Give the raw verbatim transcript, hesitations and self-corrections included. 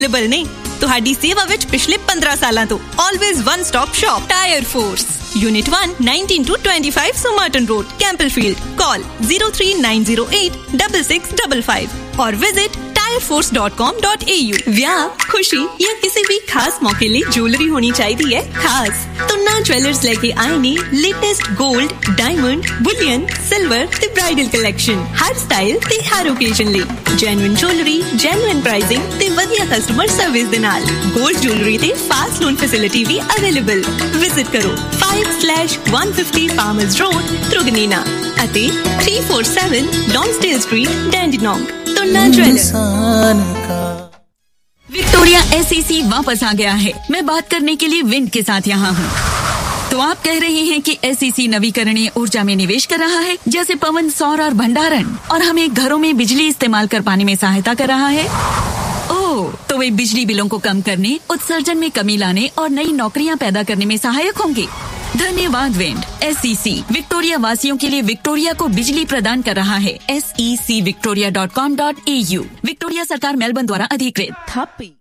Available ਨੇ ਤੁਹਾਡੀ ਸੇਵਾ ਵਿੱਚ ਪਿਛਲੇ ਪੰਦਰਾਂ ਸਾਲਾਂ ਤੋਂ always one stop shop tyre force Unit one, nineteen to twenty-five Somerton Road, Campbellfield. Call zero three nine zero eight six six five five or visit tire force dot com dot a u. ਵਿਆਹ, ਖੁਸ਼ੀ ਜਾਂ ਕਿਸੇ ਵੀ ਖਾਸ ਮੌਕੇ ਲਈ jewellery ਹੋਣੀ ਚਾਹੀਦੀ ਹੈ ਖਾਸ ਤੁਨਾ ਜੁਐਲਰਸ ਲੈ ਕੇ ਆਏ ਨੇ ਲੇਟੈਸਟ 골ਡ, ਡਾਇਮੰਡ, ਬੁਲੀਅਨ, ਸਿਲਵਰ ਤੇ ਬ੍ਰਾਈਡਲ ਕਲੈਕਸ਼ਨ ਹਰ ਸਟਾਈਲ ਤੇ ਹਰ ਓਕੇਜ਼ਨ ਲਈ ਜੈਨੂਇਨ ਜੁਐਲਰੀ, ਜੈਨੂਇਨ ਪ੍ਰਾਈਸਿੰਗ ਤੇ ਵਧੀਆ ਕਸਟਮਰ ਸਰਵਿਸ ਦੇ ਨਾਲ 골ਡ ਜੁਐਲਰੀ ਤੇ ਫਾਸਟ ਲੋਨ ਫੈਸਿਲਿਟੀ ਵੀ ਅਵੇਲੇਬਲ ਵਿਜ਼ਿਟ ਕਰੋ five slash one fifty Palmers Road, Truganina ਅਤੇ three forty-seven Lonsdale Street, Dandenong. तुन्ना jeweller Victoria SEC वापस आ गया है। मैं बात करने के लिए विंड के साथ यहाँ हूँ। तो आप कह रहे हैं कि एसईसी नवीकरणीय ऊर्जा में निवेश कर रहा है, जैसे पवन, सौर और भंडारण, और हमें घरों में बिजली इस्तेमाल कर पाने में सहायता कर रहा है। ओह, तो वे बिजली बिलों को कम करने, उत्सर्जन में कमी लाने और नई नौकरियां पैदा करने में सहायक होंगे। धन्यवाद विंड। एसईसी विक्टोरिया वासियों के लिए विक्टोरिया को बिजली प्रदान कर रहा है। S E C Victoria dot com dot A you. Victoria सरकार मेलबर्न द्वारा अधिकृत।